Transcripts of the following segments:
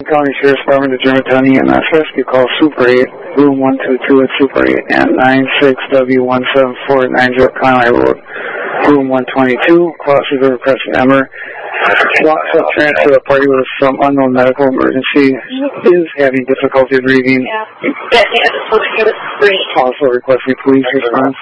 County Sheriff's Department to Germantown EMS Rescue Call Super 8, Room 122 at Super 8, and 96W17490 Conway Road, Room 122, crosses over Crescent Emmer. Walks up transfer a party with some unknown medical emergency, is having difficulty breathing. Also requesting police response.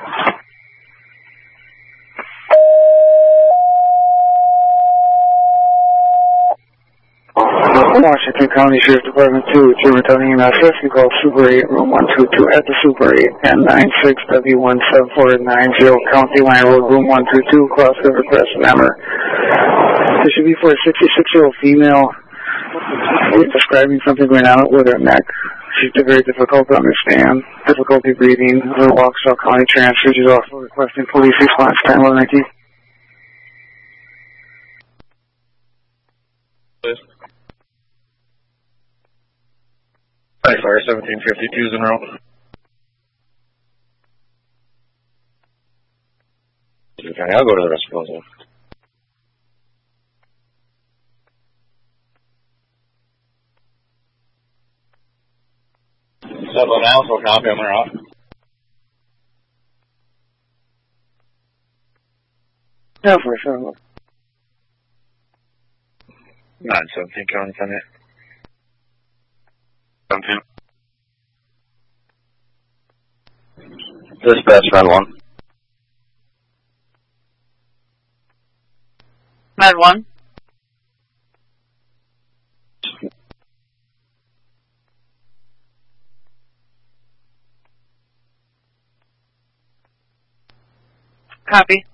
Washington County Sheriff's Department 2, Germantown EMS Rescue Call Super 8, Room 122 at the Super 8, and 96W17490 County Line Road, Room 122, crossover Crescent Emmer. This should be for a 66-year-old female describing something going on with her neck. She's very difficult to understand, difficulty breathing. Her Waukesha County transfer. She's also requesting police response time 1119. Hi, Fire 1752's en route. Okay, I'll go to the rescue call zone. Southern Alpha, copy, I'm out. Yeah, for sure. 917 County 10. 17. Dispatch, Med 1. Med 1. Copy.